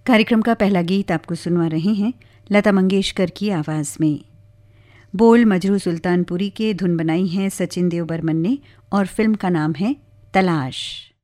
कार्यक्रम का पहला गीत आपको सुनवा रहे हैं लता मंगेशकर की आवाज़ में। बोल मजरू सुल्तानपुरी के, धुन बनाई है सचिन देव बर्मन ने और फिल्म का नाम है तलाश।